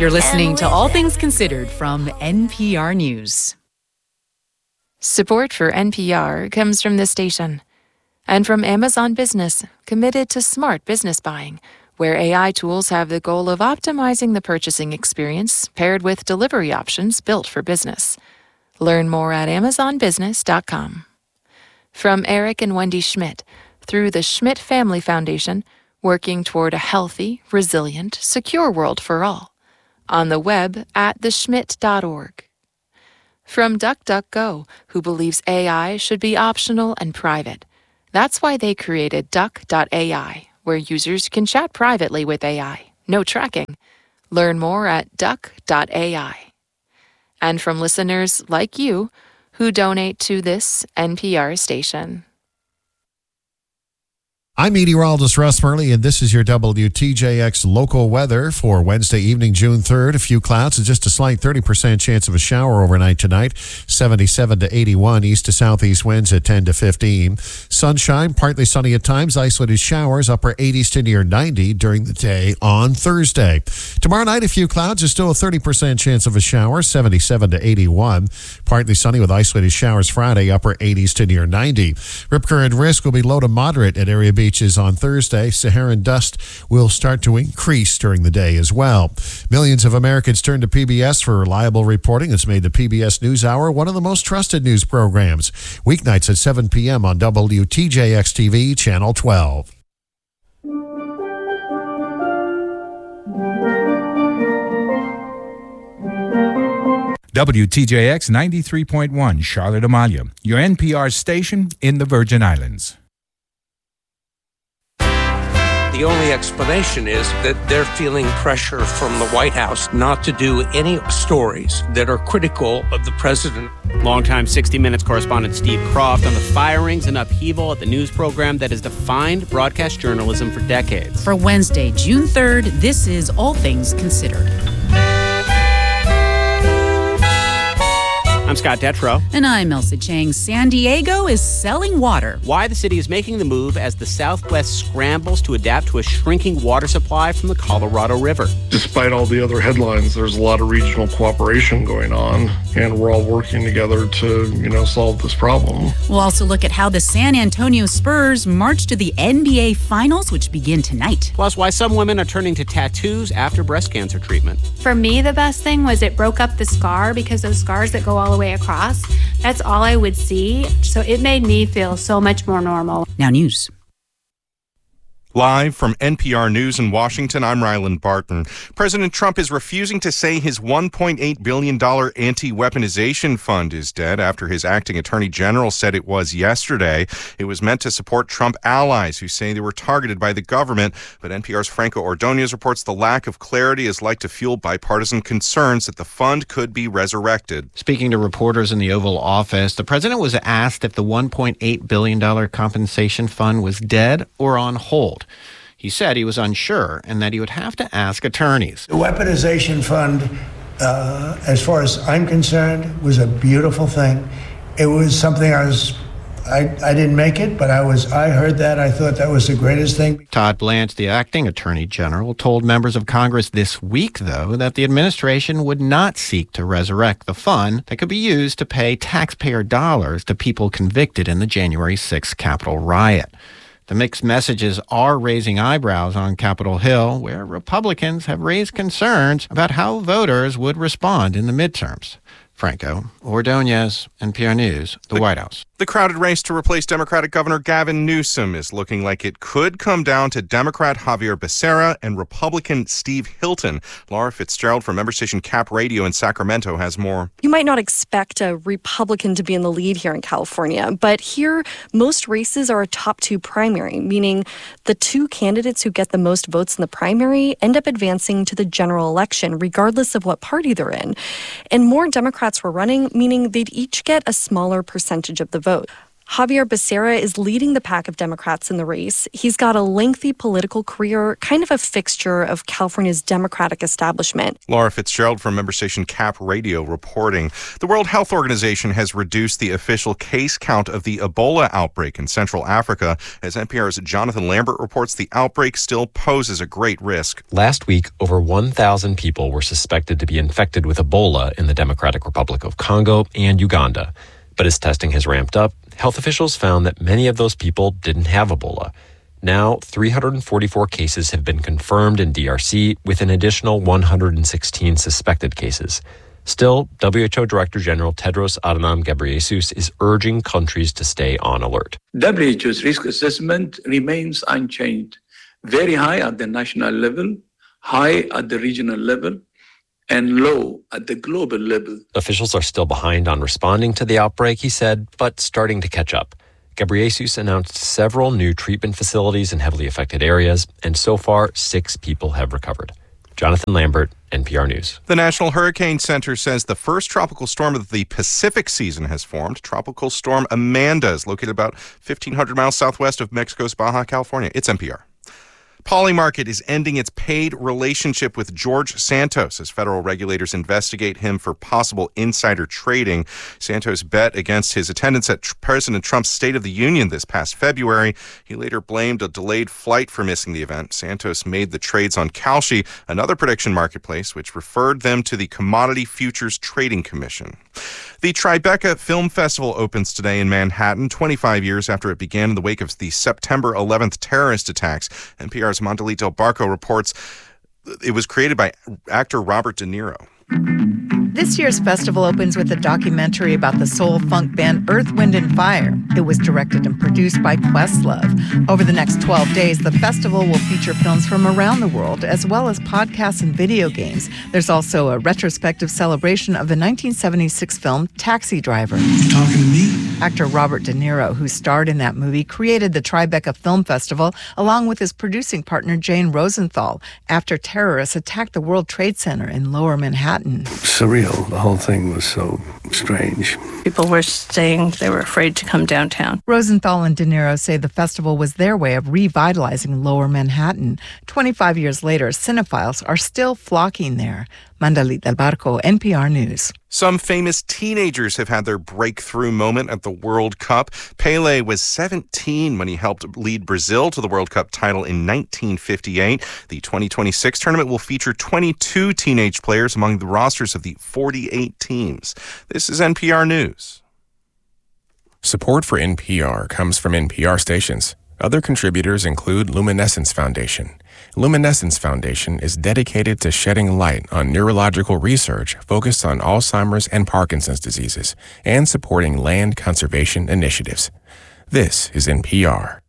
You're listening to All Things Considered from NPR News. Support for NPR comes from this station and from Amazon Business, committed to smart business buying, where AI tools have the goal of optimizing the purchasing experience paired with delivery options built for business. Learn more at amazonbusiness.com. From Eric and Wendy Schmidt, through the Schmidt Family Foundation, working toward a healthy, resilient, secure world for all. On the web at theschmidt.org. From DuckDuckGo, who believes AI should be optional and private. That's why they created Duck.ai, where users can chat privately with AI. No tracking. Learn more at Duck.ai. And from listeners like you who donate to this NPR station. I'm meteorologist Russ Murley, and this is your WTJX local weather for Wednesday evening, June 3rd. A few clouds and just a slight 30% chance of a shower overnight tonight. 77 to 81, east to southeast winds at 10 to 15. Sunshine, partly sunny at times, isolated showers, upper 80s to near 90 during the day on Thursday. Tomorrow night, a few clouds, there's still a 30% chance of a shower, 77 to 81. Partly sunny with isolated showers Friday, upper 80s to near 90. Rip current risk will be low to moderate at area beaches on Thursday. Saharan dust will start to increase during the day as well. Millions of Americans turn to PBS for reliable reporting. It's made the PBS NewsHour one of the most trusted news programs. Weeknights at 7 p.m. on WTJX-TV, Channel 12. WTJX 93.1, Charlotte Amalia, your NPR station in the Virgin Islands. The only explanation is that they're feeling pressure from the White House not to do any stories that are critical of the president. Longtime 60 Minutes correspondent Steve Croft on the firings and upheaval at the news program that has defined broadcast journalism for decades. For Wednesday, June 3rd, this is All Things Considered. I'm Scott Detrow. And I'm Elsa Chang. San Diego is selling water. Why the city is making the move as the Southwest scrambles to adapt to a shrinking water supply from the Colorado River. Despite all the other headlines, there's a lot of regional cooperation going on, and we're all working together to, solve this problem. We'll also look at how the San Antonio Spurs march to the NBA Finals, which begin tonight. Plus, why some women are turning to tattoos after breast cancer treatment. For me, the best thing was it broke up the scar, because those scars that go all the way across, that's all I would see. So it made me feel so much more normal. Now news. Live from NPR News in Washington, I'm Ryland Barton. President Trump is refusing to say his $1.8 billion anti-weaponization fund is dead after his acting attorney general said it was yesterday. It was meant to support Trump allies who say they were targeted by the government. But NPR's Franco Ordonez reports the lack of clarity is like to fuel bipartisan concerns that the fund could be resurrected. Speaking to reporters in the Oval Office, the president was asked if the $1.8 billion compensation fund was dead or on hold. He said he was unsure and that he would have to ask attorneys. The weaponization fund, as far as I'm concerned, was a beautiful thing. It was something I didn't make it, but I heard that. I thought that was the greatest thing. Todd Blanche, the acting attorney general, told members of Congress this week, though, that the administration would not seek to resurrect the fund that could be used to pay taxpayer dollars to people convicted in the January 6th Capitol riot. The mixed messages are raising eyebrows on Capitol Hill, where Republicans have raised concerns about how voters would respond in the midterms. Franco Ordonez, NPR News, the White House. The crowded race to replace Democratic Governor Gavin Newsom is looking like it could come down to Democrat Javier Becerra and Republican Steve Hilton. Laura Fitzgerald from member station Cap Radio in Sacramento has more. You might not expect a Republican to be in the lead here in California, but here most races are a top two primary, meaning the two candidates who get the most votes in the primary end up advancing to the general election, regardless of what party they're in. And more Democrats were running, meaning they'd each get a smaller percentage of the vote. Javier Becerra is leading the pack of Democrats in the race. He's got a lengthy political career, kind of a fixture of California's Democratic establishment. Laura Fitzgerald from member station Cap Radio reporting. The World Health Organization has reduced the official case count of the Ebola outbreak in Central Africa. As NPR's Jonathan Lambert reports, the outbreak still poses a great risk. Last week, over 1,000 people were suspected to be infected with Ebola in the Democratic Republic of Congo and Uganda. But as testing has ramped up, health officials found that many of those people didn't have Ebola. Now, 344 cases have been confirmed in DRC, with an additional 116 suspected cases. Still, WHO Director General Tedros Adhanom Ghebreyesus is urging countries to stay on alert. WHO's risk assessment remains unchanged, very high at the national level, high at the regional level, and low at the global level. Officials are still behind on responding to the outbreak, he said, but starting to catch up. Ghebreyesus announced several new treatment facilities in heavily affected areas, and so far, 6 people have recovered. Jonathan Lambert, NPR News. The National Hurricane Center says the first tropical storm of the Pacific season has formed. Tropical Storm Amanda is located about 1,500 miles southwest of Mexico's Baja California. It's NPR. Polymarket is ending its paid relationship with George Santos as federal regulators investigate him for possible insider trading. Santos bet against his attendance at President Trump's State of the Union this past February. He later blamed a delayed flight for missing the event. Santos made the trades on Kalshi, another prediction marketplace, which referred them to the Commodity Futures Trading Commission. The Tribeca Film Festival opens today in Manhattan, 25 years after it began in the wake of the September 11th terrorist attacks. NPR's Mondelito Barco reports it was created by actor Robert De Niro. This year's festival opens with a documentary about the soul funk band Earth, Wind & Fire. It was directed and produced by Questlove. Over the next 12 days, the festival will feature films from around the world, as well as podcasts and video games. There's also a retrospective celebration of the 1976 film Taxi Driver. You talking to me? Actor Robert De Niro, who starred in that movie, created the Tribeca Film Festival along with his producing partner Jane Rosenthal after terrorists attacked the World Trade Center in Lower Manhattan. Surreal. The whole thing was so strange. People were saying they were afraid to come downtown. Rosenthal and De Niro say the festival was their way of revitalizing Lower Manhattan. 25 years later, cinephiles are still flocking there. Mandalit Del Barco, NPR News. Some famous teenagers have had their breakthrough moment at the World Cup. Pelé was 17 when he helped lead Brazil to the World Cup title in 1958. The 2026 tournament will feature 22 teenage players among the rosters of the 48 teams. This is NPR News. Support for NPR comes from NPR stations. Other contributors include Luminescence Foundation. Luminescence Foundation is dedicated to shedding light on neurological research focused on Alzheimer's and Parkinson's diseases and supporting land conservation initiatives. This is NPR.